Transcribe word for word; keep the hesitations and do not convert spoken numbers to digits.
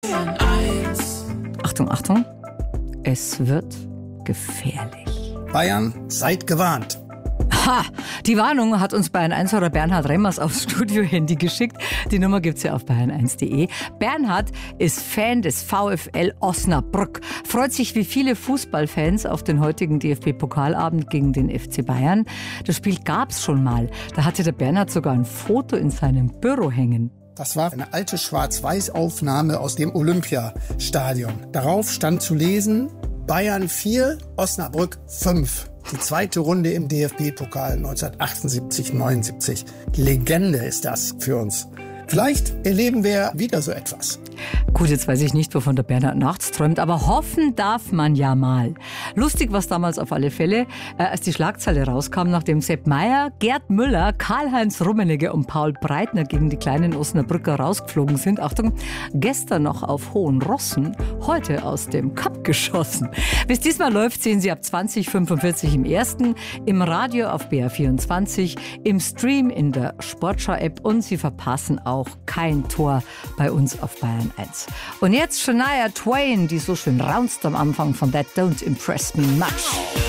Achtung, Achtung, es wird gefährlich. Bayern, seid gewarnt. Ha! Die Warnung hat uns Bayern eins-Hörer Bernhard Remmers aufs Studio-Handy geschickt. Die Nummer gibt's ja auf bayern eins punkt de. Bernhard ist Fan des VfL Osnabrück. Freut sich wie viele Fußballfans auf den heutigen D F B-Pokalabend gegen den F C Bayern. Das Spiel gab's schon mal. Da hatte der Bernhard sogar ein Foto in seinem Büro hängen. Das war eine alte Schwarz-Weiß-Aufnahme aus dem Olympiastadion. Darauf stand zu lesen: Bayern vier, Osnabrück fünf. Die zweite Runde im D F B-Pokal neunzehnhundertachtundsiebzig neunundsiebzig. Legende ist das für uns. Vielleicht erleben wir wieder so etwas. Gut, jetzt weiß ich nicht, wovon der Bernhard nachts träumt, aber hoffen darf man ja mal. Lustig war es damals auf alle Fälle, äh, als die Schlagzeile rauskam, nachdem Sepp Maier, Gerd Müller, Karl-Heinz Rummenigge und Paul Breitner gegen die kleinen Osnabrücker rausgeflogen sind. Achtung, gestern noch auf hohen Rossen, heute aus dem Cup geschossen. Wie es diesmal läuft, sehen Sie ab zwanzig Uhr fünfundvierzig im Ersten, im Radio auf B R vierundzwanzig, im Stream in der Sportschau-App und Sie verpassen auch kein Tor bei uns auf Bayern eins. Und jetzt Shania Twain, die so schön raunzt am Anfang von That Don't Impress Me Much.